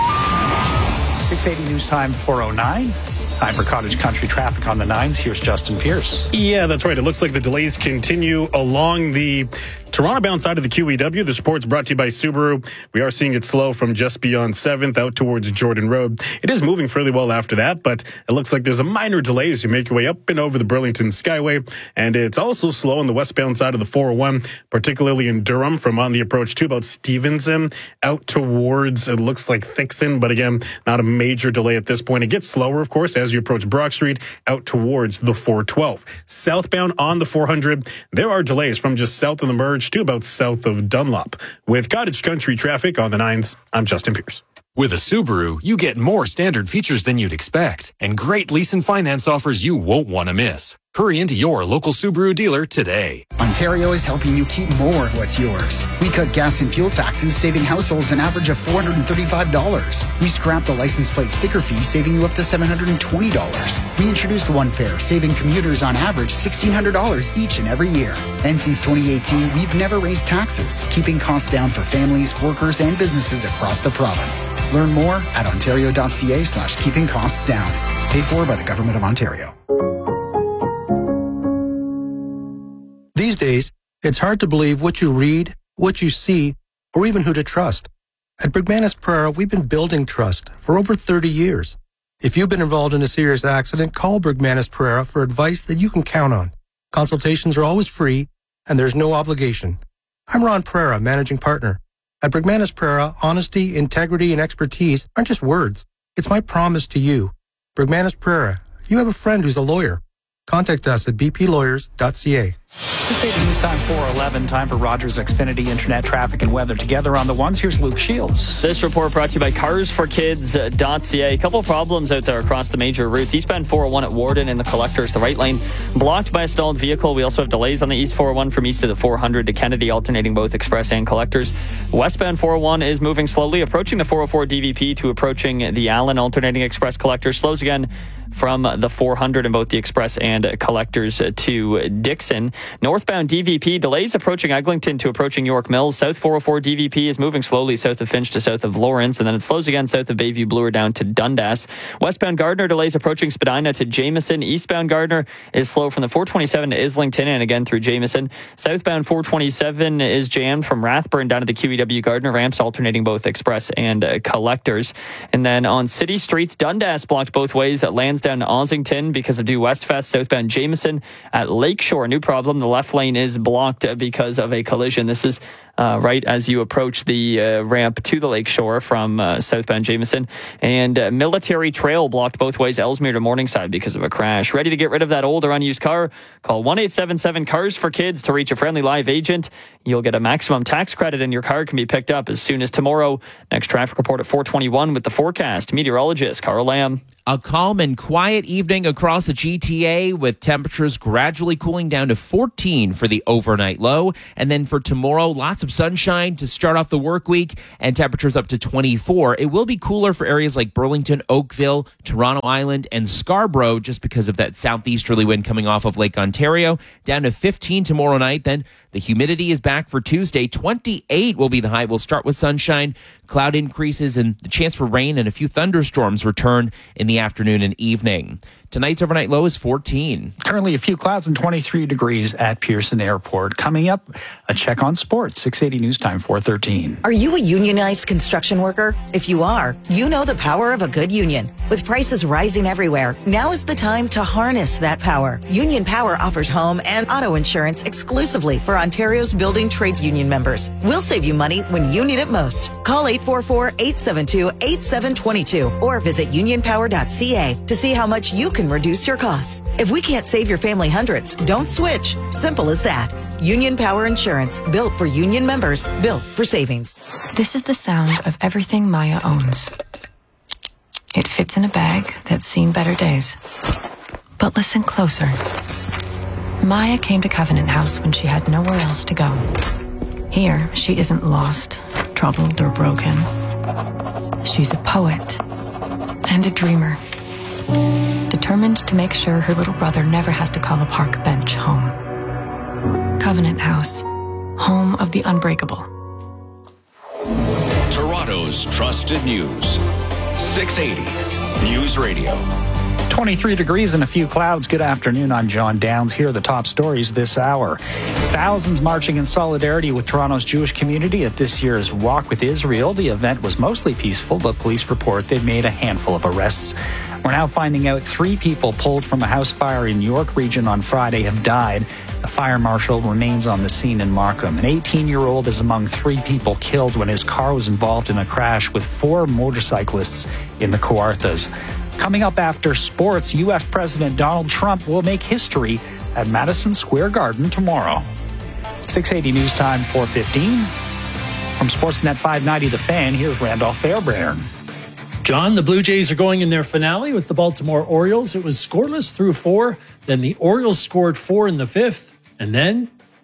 six eighty News Time, four oh nine. Time for Cottage Country traffic on the nines. Here's Justin Pierce. Yeah, that's right. It looks like the delays continue along the Toronto-bound side of the Q E W. The report's brought to you by Subaru. We are seeing it slow from just beyond seventh out towards Jordan Road. It is moving fairly well after that, but it looks like there's a minor delay as you make your way up and over the Burlington Skyway. And it's also slow on the westbound side of the four oh one, particularly in Durham from on the approach to about Stevenson out towards, it looks like Thixon, but again, not a major delay at this point. It gets slower, of course, as you approach Brock Street out towards the four twelve. Southbound on the four hundred, there are delays from just south of the merge to about south of Dunlop. With Cottage Country traffic on the nines, I'm Justin Pierce. With a Subaru, you get more standard features than you'd expect and great lease and finance offers you won't want to miss. Hurry into your local Subaru dealer today. Ontario is helping you keep more of what's yours. We cut gas and fuel taxes, saving households an average of four hundred thirty-five dollars. We scrapped the license plate sticker fee, saving you up to seven hundred twenty dollars. We introduced One Fare, saving commuters on average sixteen hundred dollars each and every year. And since twenty eighteen, we've never raised taxes, keeping costs down for families, workers, and businesses across the province. Learn more at ontario.ca slash keeping costs down. Paid for by the Government of Ontario. These days, it's hard to believe what you read, what you see, or even who to trust. At Bergmanis Pereira, we've been building trust for over thirty years. If you've been involved in a serious accident, call Bergmanis Pereira for advice that you can count on. Consultations are always free, and there's no obligation. I'm Ron Pereira, managing partner. At Bergmanis Pereira, honesty, integrity, and expertise aren't just words. It's my promise to you. Bergmanis Pereira, you have a friend who's a lawyer. Contact us at b p lawyers dot c a. News Time four eleven. Time for Rogers Xfinity Internet traffic and weather together on the ones. Here's Luke Shields. This report brought to you by cars for kids dot c a. A couple of problems out there across the major routes. Eastbound four oh one at Warden in the Collectors, the right lane blocked by a stalled vehicle. We also have delays on the East four oh one from east of the four hundred to Kennedy, alternating both Express and Collectors. Westbound four oh one is moving slowly, approaching the four oh four D V P to approaching the Allen, alternating Express Collectors. Slows again from the four hundred in both the Express and Collectors to Dixon. Northbound D V P delays approaching Eglinton to approaching York Mills. South four oh four D V P is moving slowly south of Finch to south of Lawrence, and then it slows again south of Bayview Bloor down to Dundas. Westbound Gardner delays approaching Spadina to Jameson. Eastbound Gardner is slow from the four twenty-seven to Islington and again through Jameson. Southbound four twenty-seven is jammed from Rathburn down to the Q E W Gardner ramps, alternating both Express and uh, Collectors. And then on city streets, Dundas blocked both ways at Lands Lands down to Ossington because of Due West Fest. Southbound Jameson at Lakeshore. New problem. The left lane is blocked because of a collision. This is Uh, right as you approach the uh, ramp to the Lakeshore from uh, southbound Jameson. And uh, Military Trail blocked both ways, Ellesmere to Morningside because of a crash. Ready to get rid of that old or unused car? Call one eight seven seven cars for kids to reach a friendly live agent. You'll get a maximum tax credit and your car can be picked up as soon as tomorrow. Next traffic report at four twenty-one with the forecast. Meteorologist Carl Lamb. A calm and quiet evening across the G T A with temperatures gradually cooling down to fourteen for the overnight low. And then for tomorrow, lots of sunshine to start off the work week and temperatures up to twenty-four. It will be cooler for areas like Burlington, Oakville, Toronto Island, and Scarborough just because of that southeasterly wind coming off of Lake Ontario. Down to fifteen tomorrow night. Then the humidity is back for Tuesday. twenty-eight will be the high. We'll start with sunshine. Cloud increases and the chance for rain and a few thunderstorms return in the afternoon and evening. Tonight's overnight low is fourteen. Currently a few clouds and twenty-three degrees at Pearson Airport. Coming up, a check on sports. six eighty News Time, four thirteen. Are you a unionized construction worker? If you are, you know the power of a good union. With prices rising everywhere, now is the time to harness that power. Union Power offers home and auto insurance exclusively for Ontario's building trades union members. We'll save you money when you need it most. Call eight four four, eight seven two, eight seven two two or visit union power dot c a to see how much you can reduce your costs. If we can't save your family hundreds, don't switch. Simple as that. Union Power Insurance, built for union members, built for savings. This is the sound of everything Maya owns. It fits in a bag that's seen better days. But listen closer. Maya came to Covenant House when she had nowhere else to go. Here, she isn't lost, troubled, or broken. She's a poet and a dreamer, determined to make sure her little brother never has to call a park bench home. Covenant House, home of the unbreakable. Toronto's trusted news. six eighty News Radio. twenty-three degrees and a few clouds. Good afternoon. I'm John Downs. Here are the top stories this hour. Thousands marching in solidarity with Toronto's Jewish community at this year's Walk with Israel. The event was mostly peaceful, but police report they've made a handful of arrests. We're now finding out three people pulled from a house fire in York Region on Friday have died. The fire marshal remains on the scene in Markham. An eighteen-year-old is among three people killed when his car was involved in a crash with four motorcyclists in the Kawarthas. Coming up after sports, U S President Donald Trump will make history at Madison Square Garden tomorrow. six eighty News Time, four fifteen. From Sportsnet five ninety The Fan, here's Randolph Fairbairn. John, the Blue Jays are going in their finale with the Baltimore Orioles. It was scoreless through four. Then the Orioles scored four in the fifth. And then...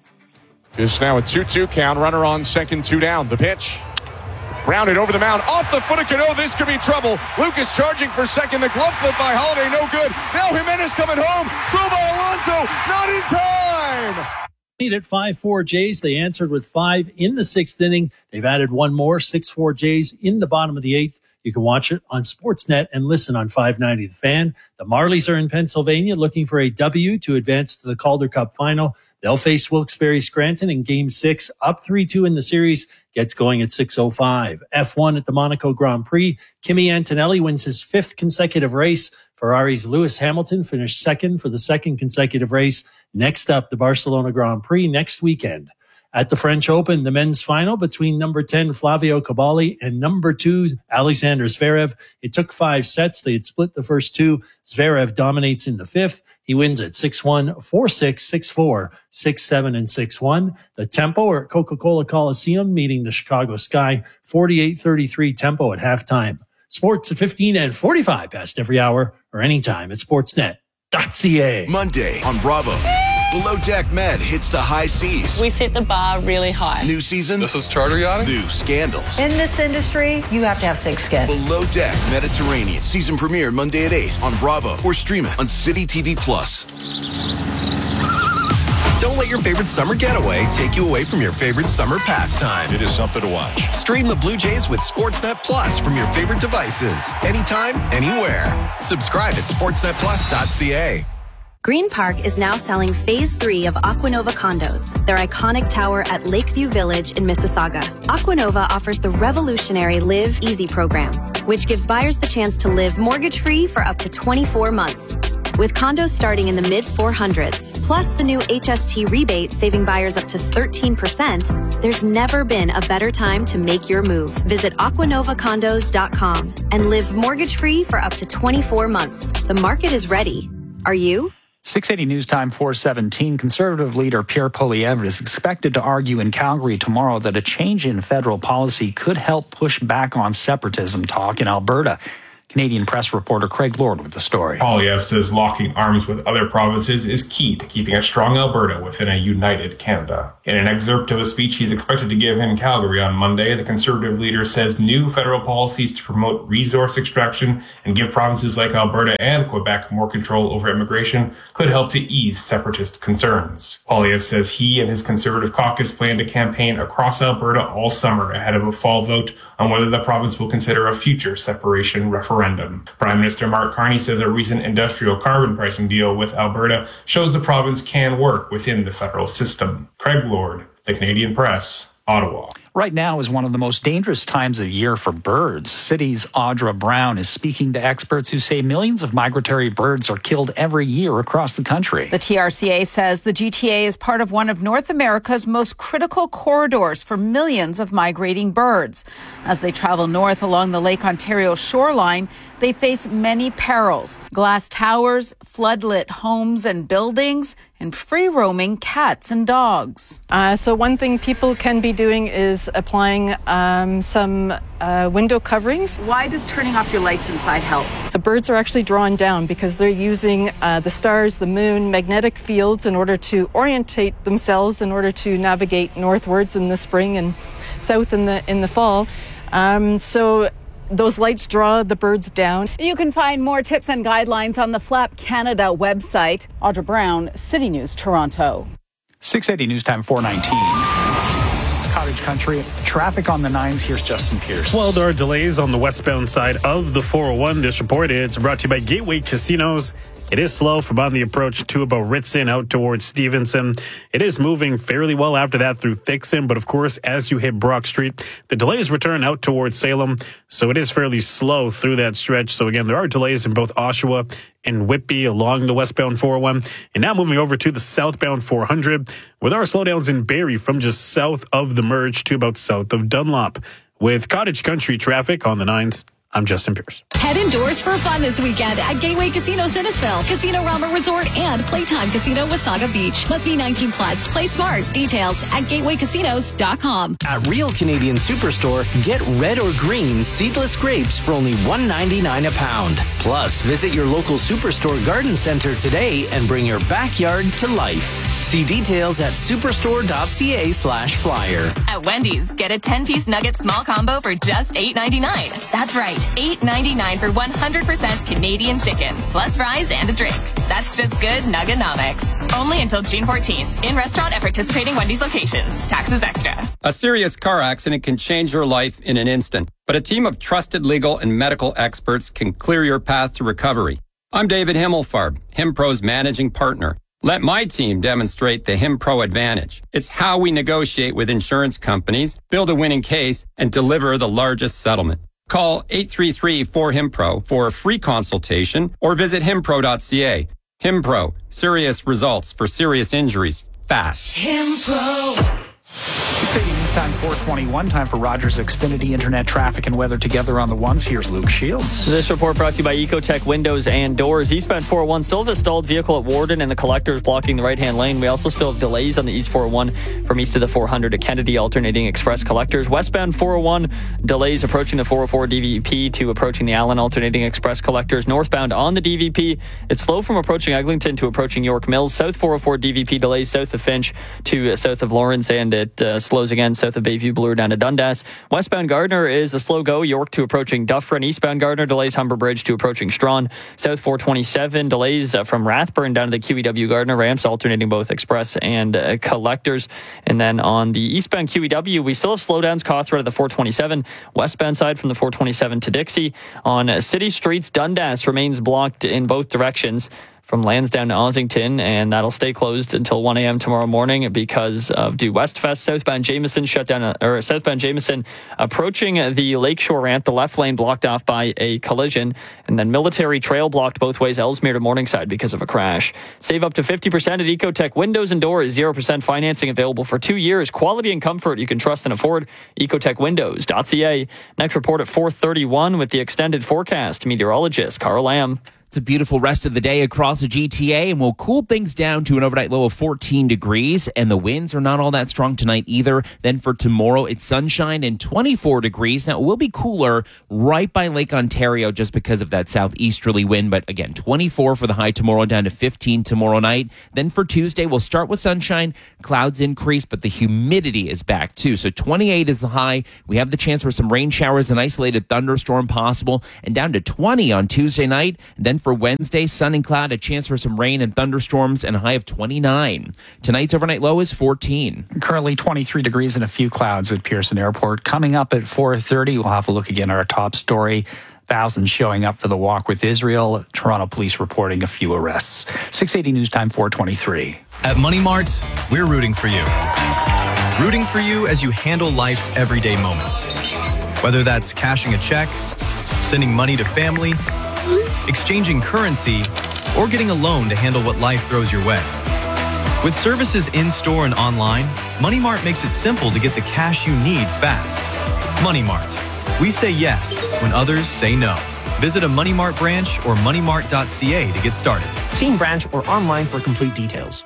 It's now a two two count. Runner on second, two down. The pitch. Rounded over the mound. Off the foot of Cano. This could be trouble. Lucas charging for second. The glove flip by Holiday. No good. Now Jimenez coming home. Throw by Alonso. Not in time. Lead at five four Jays. They answered with five in the sixth inning. They've added one more. six four Jays in the bottom of the eighth. You can watch it on Sportsnet and listen on five ninety The Fan. The Marlies are in Pennsylvania looking for a W to advance to the Calder Cup final. They'll face Wilkes-Barre Scranton in Game six. Up three two in the series. Gets going at six oh five. F one at the Monaco Grand Prix. Kimi Antonelli wins his fifth consecutive race. Ferrari's Lewis Hamilton finished second for the second consecutive race. Next up, the Barcelona Grand Prix next weekend. At the French Open, the men's final between number ten Flavio Caballi and number two Alexander Zverev. It took five sets. They had split the first two. Zverev dominates in the fifth. He wins at six one, four six, six four, six seven, and six one. The Tempo are at Coca-Cola Coliseum meeting the Chicago Sky. forty-eight thirty-three Tempo at halftime. Sports at fifteen and forty-five past every hour or anytime at sportsnet dot c a. Monday on Bravo. Below Deck Med hits the high seas. We set the bar really high. New season. This is charter yachting. New scandals. In this industry, you have to have thick skin. Below Deck Mediterranean. Season premiere Monday at eight on Bravo or stream it on City T V Plus. Don't let your favorite summer getaway take you away from your favorite summer pastime. It is something to watch. Stream the Blue Jays with Sportsnet Plus from your favorite devices. Anytime, anywhere. Subscribe at sportsnet plus dot c a. Green Park is now selling Phase three of Aquanova condos, their iconic tower at Lakeview Village in Mississauga. Aquanova offers the revolutionary Live Easy program. which gives buyers the chance to live mortgage-free for up to twenty-four months. With condos starting in the mid four hundreds, plus the new H S T rebate saving buyers up to thirteen percent, there's never been a better time to make your move. Visit aquanova condos dot com and live mortgage-free for up to twenty-four months. The market is ready. Are you? six eighty News Time four seventeen. Conservative leader Pierre Poilievre is expected to argue in Calgary tomorrow that a change in federal policy could help push back on separatism talk in Alberta. Canadian Press reporter Craig Lord with the story. Poilievre says locking arms with other provinces is key to keeping a strong Alberta within a united Canada. In an excerpt of a speech he's expected to give in Calgary on Monday, the Conservative leader says new federal policies to promote resource extraction and give provinces like Alberta and Quebec more control over immigration could help to ease separatist concerns. Poilievre says he and his Conservative caucus plan to campaign across Alberta all summer ahead of a fall vote on whether the province will consider a future separation referendum. Prime Minister Mark Carney says a recent industrial carbon pricing deal with Alberta shows the province can work within the federal system. Craig Lord, The Canadian Press, Ottawa. Right now is one of the most dangerous times of year for birds. City's Audra Brown is speaking to experts who say millions of migratory birds are killed every year across the country. The T R C A says the G T A is part of one of North America's most critical corridors for millions of migrating birds. As they travel north along the Lake Ontario shoreline, they face many perils: glass towers, floodlit homes and buildings, and free-roaming cats and dogs. Uh, so one thing people can be doing is applying um, some uh, window coverings. Why does turning off your lights inside help? The birds are actually drawn down because they're using uh, the stars, the moon, magnetic fields in order to orientate themselves, in order to navigate northwards in the spring and south in the in the fall. Um, so those lights draw the birds down. You can find more tips and guidelines on the Flap Canada website. Audra Brown, City News, Toronto. six eighty News Time four nineteen. Cottage Country, traffic on the nines. Here's Justin Pierce. Well, there are delays on the westbound side of the four oh one. This report is brought to you by Gateway Casinos. It is slow from on the approach to about Ritson out towards Stevenson. It is moving fairly well after that through Thixon, but of course, as you hit Brock Street, the delays return out towards Salem, so it is fairly slow through that stretch. So again, there are delays in both Oshawa and Whitby along the westbound four oh one, and now moving over to the southbound four hundred, with our slowdowns in Barrie from just south of the merge to about south of Dunlop. With Cottage Country traffic on the nines, I'm Justin Pierce. Head indoors for fun this weekend at Gateway Casino Innisfil, Casino Realm Resort, and Playtime Casino Wasaga Beach. Must be nineteen plus. Play smart. Details at gateway casinos dot com. At Real Canadian Superstore, get red or green seedless grapes for only one ninety-nine a pound. Plus, visit your local Superstore garden center today and bring your backyard to life. See details at superstore.ca slash flyer. At Wendy's, get a ten-piece nugget small combo for just eight ninety-nine. That's right, eight ninety-nine for one hundred percent Canadian chicken, plus fries and a drink. That's just good nuggenomics. Only until June fourteenth. In restaurant at participating Wendy's locations. Taxes extra. A serious car accident can change your life in an instant, but a team of trusted legal and medical experts can clear your path to recovery. I'm David Himmelfarb, HimPro's managing partner. Let my team demonstrate the HimPro advantage. It's how we negotiate with insurance companies, build a winning case, and deliver the largest settlement. Call eight three three, four, HimPro for a free consultation or visit himpro dot c a. HimPro, serious results for serious injuries, fast. HimPro. News Time four twenty-one. Time for Rogers Xfinity Internet traffic and weather together on the ones. Here's Luke Shields. This report brought to you by Ecotech Windows and Doors. Eastbound four oh one still have a stalled vehicle at Warden and the collectors blocking the right-hand lane. We also still have delays on the East four oh one from east of the four hundred to Kennedy, alternating express collectors. Westbound four oh one delays approaching the four oh four D V P to approaching the Allen, alternating express collectors. Northbound on the D V P, it's slow from approaching Eglinton to approaching York Mills. South four oh four D V P delays south of Finch to uh, south of Lawrence, and it uh, slows again south of Bayview Bloor down to Dundas. Westbound Gardner is a slow go. York to approaching Dufferin. Eastbound Gardner delays Humber Bridge to approaching Strawn. South four twenty-seven delays uh, from Rathburn down to the Q E W Gardner ramps, alternating both express and uh, collectors. And then on the eastbound Q E W, we still have slowdowns. Cawthra to the four twenty-seven. Westbound side from the four twenty-seven to Dixie. On uh, city streets, Dundas remains blocked in both directions from Lansdowne to Ossington, and that'll stay closed until one a.m. tomorrow morning because of Due West Fest. Southbound Jameson shut down, or southbound Jameson approaching the Lakeshore ramp, the left lane blocked off by a collision, and then Military Trail blocked both ways, Ellesmere to Morningside because of a crash. Save up to fifty percent at Ecotech Windows and Doors, zero percent financing available for two years. Quality and comfort you can trust and afford. ecotech windows dot c a. Next report at four thirty-one with the extended forecast. Meteorologist Carl Lamb. It's a beautiful rest of the day across the G T A, and we'll cool things down to an overnight low of fourteen degrees, and the winds are not all that strong tonight either. Then for tomorrow, it's sunshine and twenty-four degrees. Now, it will be cooler right by Lake Ontario just because of that southeasterly wind, but again, twenty-four for the high tomorrow, down to fifteen tomorrow night. Then for Tuesday, we'll start with sunshine, clouds increase, but the humidity is back too. So twenty-eight is the high. We have the chance for some rain showers and isolated thunderstorm possible, and down to twenty on Tuesday night. And then for Wednesday, sun and cloud, a chance for some rain and thunderstorms, and a high of twenty-nine. Tonight's overnight low is fourteen. Currently twenty-three degrees and a few clouds at Pearson Airport. Coming up at four thirty, we'll have a look again at our top story. Thousands showing up for the walk with Israel. Toronto police reporting a few arrests. six eighty News Time, four twenty-three. At Money Mart, we're rooting for you. Rooting for you as you handle life's everyday moments. Whether that's cashing a check, sending money to family, exchanging currency, or getting a loan to handle what life throws your way. With services in-store and online, Money Mart makes it simple to get the cash you need fast. Money Mart. We say yes when others say no. Visit a Money Mart branch or money mart dot c a to get started. See in branch or online for complete details.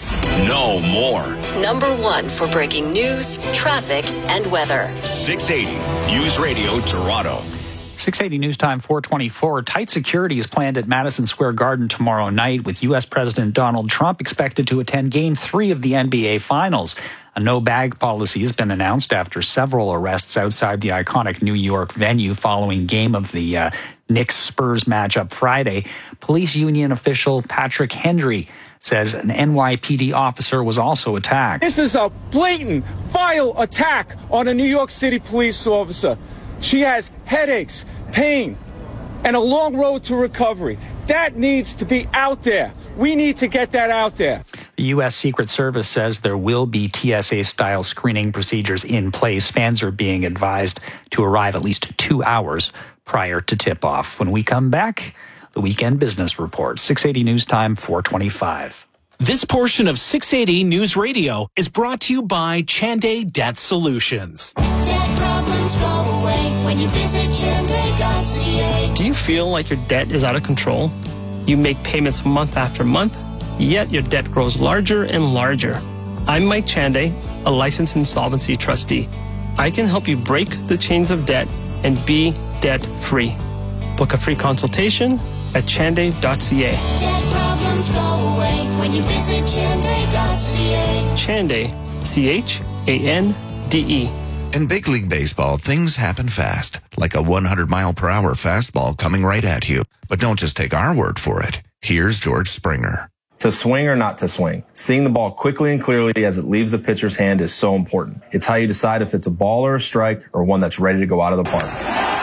No more. Number one for breaking news, traffic, and weather. six eighty News Radio Toronto. six eighty News Time, four twenty-four. Tight security is planned at Madison Square Garden tomorrow night, with U S President Donald Trump expected to attend Game three of the N B A Finals. A no-bag policy has been announced after several arrests outside the iconic New York venue following game of the uh, Knicks-Spurs matchup Friday. Police union official Patrick Hendry says an N Y P D officer was also attacked. This is a blatant, vile attack on a New York City police officer. She has headaches, pain, and a long road to recovery. That needs to be out there. We need to get that out there. The U S Secret Service says there will be T S A-style screening procedures in place. Fans are being advised to arrive at least two hours prior to tip-off. When we come back, the Weekend Business Report. six eighty News Time, four twenty-five. This portion of six eighty News Radio is brought to you by Chanday Debt Solutions. Debt problems go away when you visit chanday dot c a. Do you feel like your debt is out of control? You make payments month after month, yet your debt grows larger and larger. I'm Mike Chanday, a licensed insolvency trustee. I can help you break the chains of debt and be debt-free. Book a free consultation at chanday dot c a. Debt problems go away when you visit chanday dot c a. Chanday, C H A N D E. In big league baseball, things happen fast, like a one hundred mile per hour fastball coming right at you. But don't just take our word for it. Here's George Springer. To swing or not to swing, seeing the ball quickly and clearly as it leaves the pitcher's hand is so important. It's how you decide if it's a ball or a strike or one that's ready to go out of the park.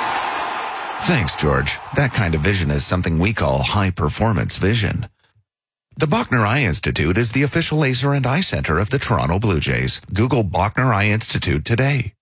Thanks, George. That kind of vision is something we call high-performance vision. The Bachner Eye Institute is the official laser and eye center of the Toronto Blue Jays. Google Bachner Eye Institute today.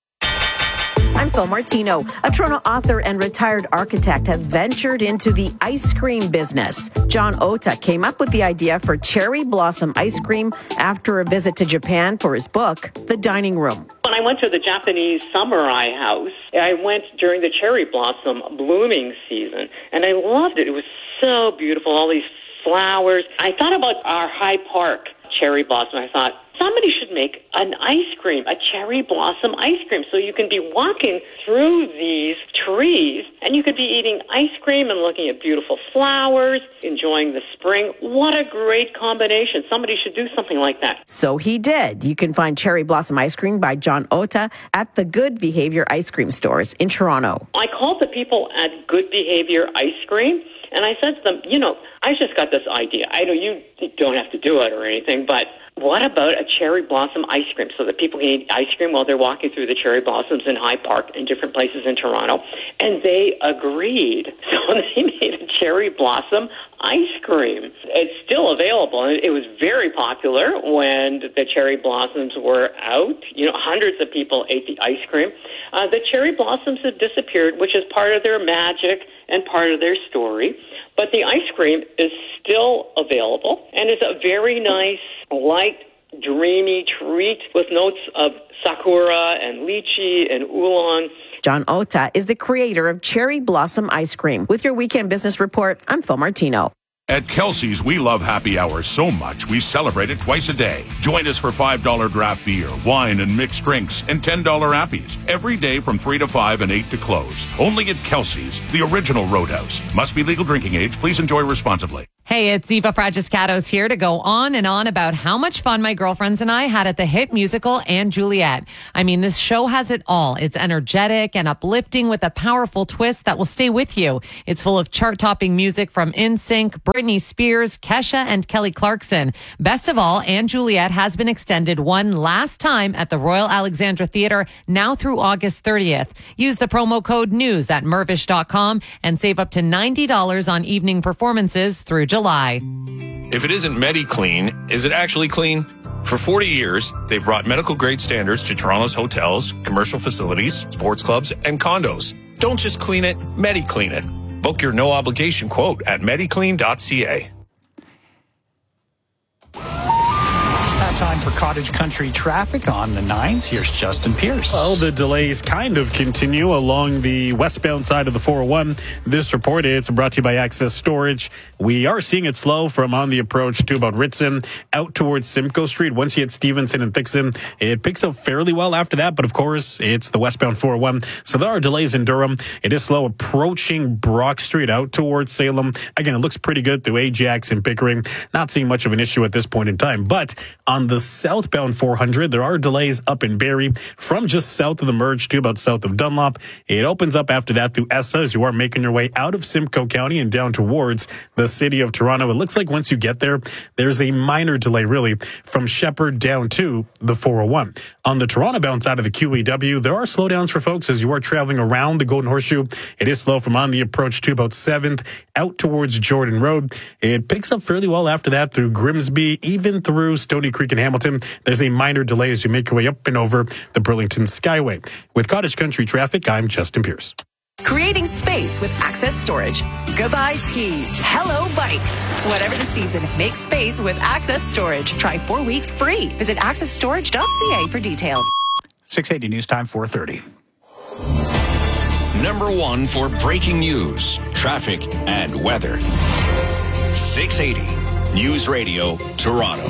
I'm Phil Martino. A Toronto author and retired architect has ventured into the ice cream business. John Ota came up with the idea for cherry blossom ice cream after a visit to Japan for his book, The Dining Room. When I went to the Japanese Samurai House, I went during the cherry blossom blooming season, and I loved it. It was so beautiful, all these flowers. I thought about our High Park cherry blossom. I thought, somebody should make an ice cream, a cherry blossom ice cream, so you can be walking through these trees and you could be eating ice cream and looking at beautiful flowers, enjoying the spring. What a great combination. Somebody should do something like that. So he did. You can find cherry blossom ice cream by John Ota at the Good Behavior ice cream stores in Toronto. I called the people at Good Behavior Ice Cream and I said to them, you know, I just got this idea. I know you don't have to do it or anything, but what about a cherry blossom ice cream so that people can eat ice cream while they're walking through the cherry blossoms in High Park and different places in Toronto? And they agreed. So they made a cherry blossom ice cream. It's still available, and it was very popular when the cherry blossoms were out. You know, hundreds of people ate the ice cream. Uh, the cherry blossoms have disappeared, which is part of their magic and part of their story. But the ice cream is still available, and it's a very nice, light, dreamy treat with notes of sakura and lychee and oolong. John Ota is the creator of Cherry Blossom Ice Cream. With your Weekend Business Report, I'm Phil Martino. At Kelsey's, we love happy hours so much we celebrate it twice a day. Join us for five dollars draft beer, wine and mixed drinks, and ten dollars appies every day from three to five and eight to close. Only at Kelsey's, the original Roadhouse. Must be legal drinking age. Please enjoy responsibly. Hey, it's Eva Fragiscatos here to go on and on about how much fun my girlfriends and I had at the hit musical And Juliet. I mean, this show has it all. It's energetic and uplifting with a powerful twist that will stay with you. It's full of chart-topping music from N Sync, Britney Spears, Kesha, and Kelly Clarkson. Best of all, And Juliet has been extended one last time at the Royal Alexandra Theatre, now through August thirtieth. Use the promo code NEWS at mervish dot com and save up to ninety dollars on evening performances through July. If it isn't MediClean, is it actually clean? For forty years, they've brought medical-grade standards to Toronto's hotels, commercial facilities, sports clubs, and condos. Don't just clean it, MediClean it. Book your no-obligation quote at mediclean dot c a. Time for Cottage Country traffic on the nines. Here's Justin Pierce. Well, the delays kind of continue along the westbound side of the four oh one. This report, it's brought to you by Access Storage. We are seeing it slow from on the approach to about Ritson out towards Simcoe Street. Once you hit Stevenson and Thixon, it picks up fairly well after that. But of course, it's the westbound four oh one. So there are delays in Durham. It is slow approaching Brock Street out towards Salem. Again, it looks pretty good through Ajax and Pickering. Not seeing much of an issue at this point in time. But on the southbound four hundred, there are delays up in Barrie from just south of the merge to about south of Dunlop. It opens up after that through Essa as you are making your way out of Simcoe County and down towards the city of Toronto. It looks like once you get there, there's a minor delay really from Shepherd down to the four oh one. On the Toronto bound side of the Q E W, there are slowdowns for folks as you are traveling around the Golden Horseshoe. It is slow from on the approach to about seventh out towards Jordan Road. It picks up fairly well after that through Grimsby, even through Stony Creek and Hamilton. There's a minor delay as you make your way up and over the Burlington Skyway. With Cottage Country traffic, I'm Justin Pierce. Creating space with Access Storage. Goodbye skis. Hello bikes. Whatever the season, make space with Access Storage. Try four weeks free. Visit access storage dot c a for details. six eighty News Time, four thirty. Number one for breaking news, traffic, and weather. six eighty News Radio, Toronto.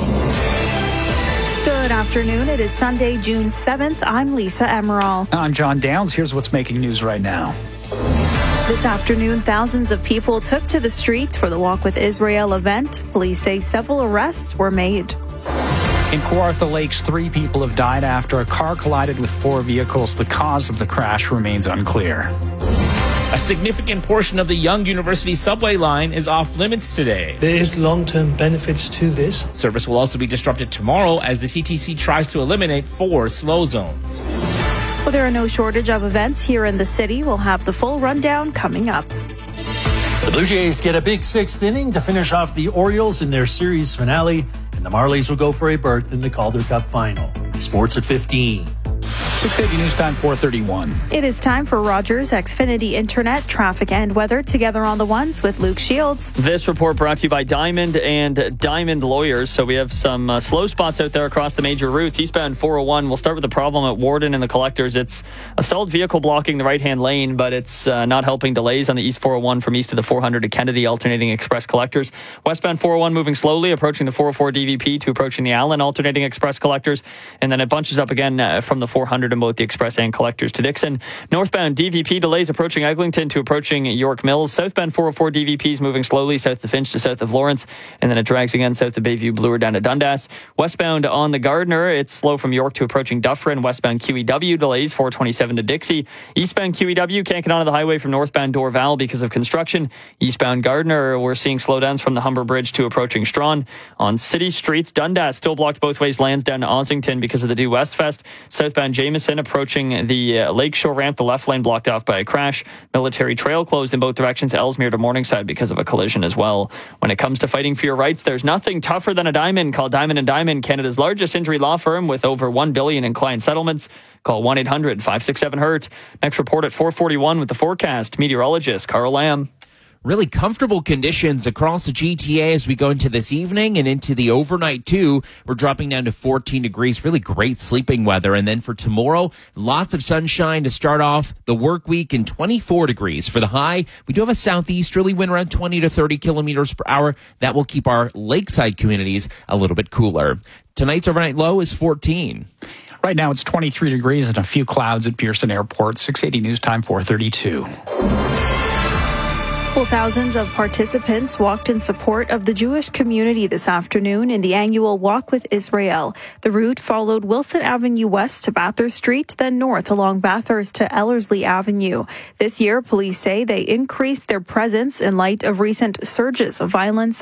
Good afternoon. It is Sunday, June seventh. I'm Lisa Emerald. I'm John Downs. Here's what's making news right now. This afternoon, thousands of people took to the streets for the Walk with Israel event. Police say several arrests were made. In Kawartha Lakes, three people have died after a car collided with four vehicles. The cause of the crash remains unclear. A significant portion of the Yonge University subway line is off limits today. There is long-term benefits to this. Service will also be disrupted tomorrow as the T T C tries to eliminate four slow zones. Well, there are no shortage of events here in the city. We'll have the full rundown coming up. The Blue Jays get a big sixth inning to finish off the Orioles in their series finale, and the Marlies will go for a berth in the Calder Cup final. Sports at fifteen. six eighty News Time, four thirty-one. It is time for Rogers Xfinity Internet, traffic and weather together on the ones with Luke Shields. This report brought to you by Diamond and Diamond Lawyers. So we have some uh, slow spots out there across the major routes. Eastbound four oh one, we'll start with the problem at Warden and the Collectors. It's a stalled vehicle blocking the right-hand lane, but it's uh, not helping delays on the East four oh one from east of the four hundred to Kennedy, alternating Express Collectors. Westbound four oh one moving slowly, approaching the four oh four D V P to approaching the Allen, alternating Express Collectors. And then it bunches up again uh, from the four hundred in both the express and collectors to Dixon. Northbound D V P delays approaching Eglinton to approaching York Mills. Southbound four oh four D V Ps moving slowly south of Finch to south of Lawrence, and then it drags again south of Bayview Bloor down to Dundas. Westbound on the Gardner, it's slow from York to approaching Dufferin. Westbound Q E W delays four twenty-seven to Dixie. Eastbound Q E W can't get onto the highway from northbound Dorval because of construction. Eastbound Gardner, we're seeing slowdowns from the Humber Bridge to approaching Strawn. On city streets, Dundas still blocked both ways, Lansdowne to Ossington because of the Due West Fest. Southbound Jameson approaching the uh, Lakeshore ramp, the left lane blocked off by a crash. Military Trail closed in both directions, Ellesmere to Morningside because of a collision as well. When it comes to fighting for your rights, there's nothing tougher than a diamond. Call Diamond and Diamond, Canada's largest injury law firm with over one billion dollars in client settlements. Call one eight hundred five six seven hurt. Next report at four forty-one with the forecast. Meteorologist Carl Lamb. Really comfortable conditions across the G T A as we go into this evening and into the overnight too. We're dropping down to fourteen degrees. Really great sleeping weather. And then for tomorrow, lots of sunshine to start off the work week and twenty-four degrees for the high. We do have a southeasterly wind around twenty to thirty kilometers per hour. That will keep our lakeside communities a little bit cooler. Tonight's overnight low is fourteen. Right now it's twenty-three degrees and a few clouds at Pearson Airport. six eighty News Time, four thirty-two. Well, thousands of participants walked in support of the Jewish community this afternoon in the annual Walk with Israel. The route followed Wilson Avenue west to Bathurst Street, then north along Bathurst to Ellerslie Avenue. This year, police say they increased their presence in light of recent surges of violence